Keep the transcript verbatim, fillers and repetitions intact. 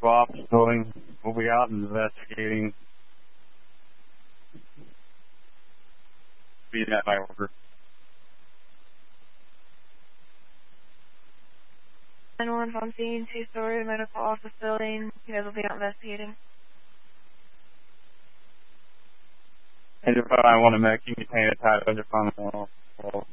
Ops building. We'll be out investigating. Be that by order. nine one one on scene, two-story medical office building. You guys will be out investigating. And if I want to make you can hang a tight under on the wall.